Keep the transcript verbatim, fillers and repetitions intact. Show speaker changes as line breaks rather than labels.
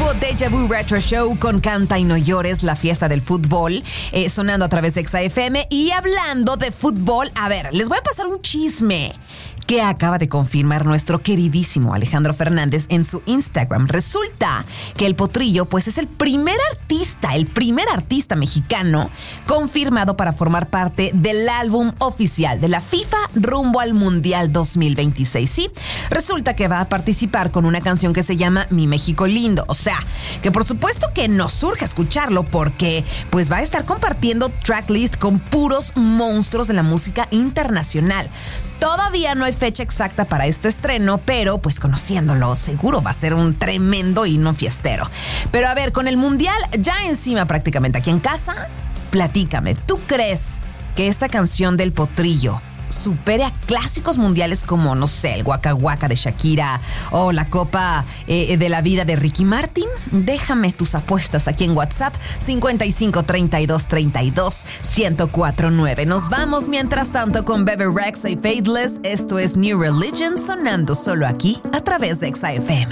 nuevo Deja Vu Retro Show con Canta y No Llores, la fiesta del fútbol, eh, sonando a través de Exa F M. Y hablando de fútbol, a ver, les voy a pasar un chisme que acaba de confirmar nuestro queridísimo Alejandro Fernández en su Instagram. Resulta que el Potrillo, pues, es el primer artista, el primer artista mexicano confirmado para formar parte del álbum oficial de la FIFA rumbo al Mundial dos mil veintiséis. Sí, resulta que va a participar con una canción que se llama Mi México Lindo. O sea, que por supuesto que nos surge escucharlo porque, pues, va a estar compartiendo tracklist con puros monstruos de la música internacional. Todavía no hay fecha exacta para este estreno, pero pues conociéndolo, seguro va a ser un tremendo himno fiestero. Pero a ver, con el Mundial ya encima prácticamente aquí en casa, platícame, ¿tú crees que esta canción del Potrillo supere a clásicos mundiales como, no sé, el Waka Waka de Shakira o la Copa eh, de la Vida de Ricky Martin? Déjame tus apuestas aquí en WhatsApp cincuenta y cinco, treinta y dos, treinta y dos, ciento cuatro nueve. Nos vamos mientras tanto con Bebe Rexha y Faithless. Esto es New Religion sonando solo aquí a través de Exa F M.